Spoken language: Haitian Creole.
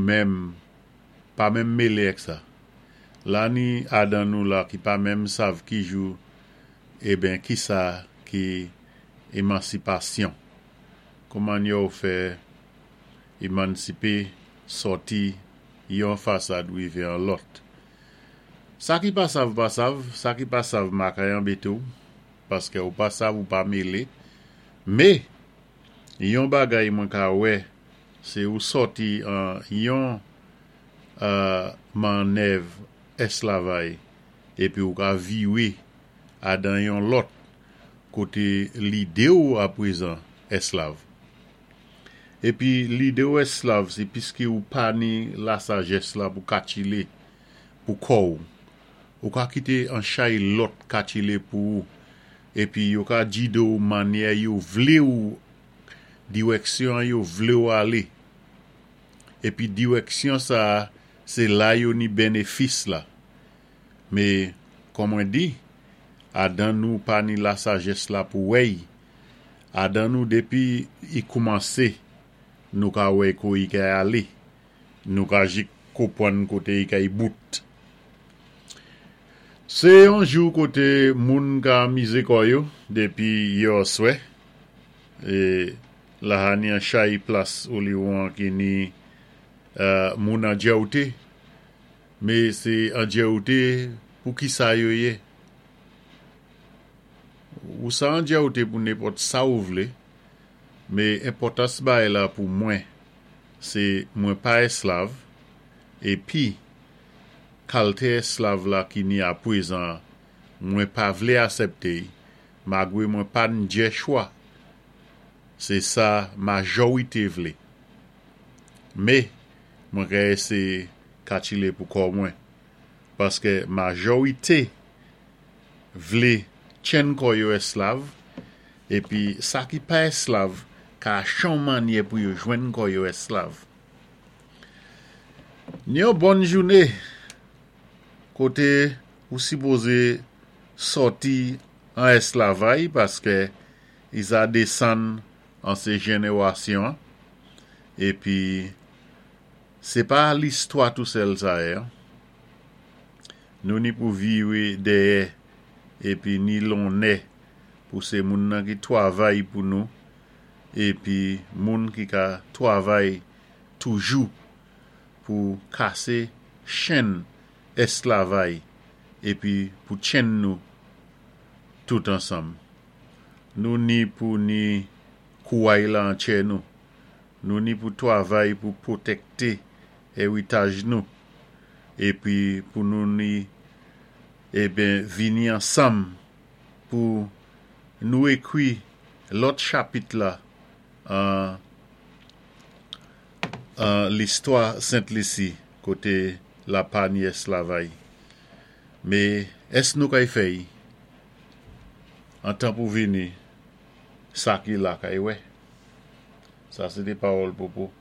même pas même mêlé avec ça. Là ni Adam nous là qui pas même savent qui joue qui ça qui émancipation. Comment yo fait émanciper sorti yon façade ou vers l'autre. Ça qui pas savent, ça qui pas savent makayan betou parce que ou pas savent ou pas mêlé. Mais yon bagay man ka wè c'est ou sorti yon manœuvre esclavage et puis ou ka viwe à dans yon l'autre côté l'idée ou à présent esclave. Et puis l'idée ou esclave c'est puisque ou pas ni la sagesse là pour kachile pour kou ou ka quitter en chay l'autre kachile pour et puis yo ka di de ou manière yo vle ou direction yo vle ou aller et puis direction ça c'est là yo ni bénéfice là mais comme on dit Adam nous pas ni la sagesse là pour wey Adam nous depuis il commencer nous ka wey ko il ka aller nous ka jik kopon côté il ka bout c'est un jour côté moun ka mise koyo depuis yo souhait et la hani an chay place ou li wan ki ni moun an djaoute mais c'est an djaoute pour qui ça yo ye ou ça an djaoute pour n'importe ça ou vle mais importance ba est là pour moi c'est moi pas esclave et puis qualité esclave là qui ni à présent moi pas vle accepter malgré moi pas n'dje choix c'est ça majorité vle mais moi c'est kachile pour corps moi parce que majorité vle chen koyo esclave et puis ça qui pas esclave ka chon manière pour yo joindre koyo esclave ni une bonne journée côté ou supposé sorti en esclavage parce que ils a descend en ces générations et puis c'est pas l'histoire tout seul ça nous ni pour vivre derrière et puis ni l'on est pour ces moun qui travaillent pour nous et puis moun qui ka travaille toujours pour casser chaîne esclavage et puis pour chaîne nous tout ensemble nous ni pour ni kouay la en nous nous ni pour travail pour protecter héritage nous et puis pour nous ni venir ensemble pour nous écrire l'autre chapitre là l'histoire Sainte-Lucie côté la pani esclavage mais est-ce nous kay fait en temps pour venir ça qui là kay ouais ça c'est des paroles popo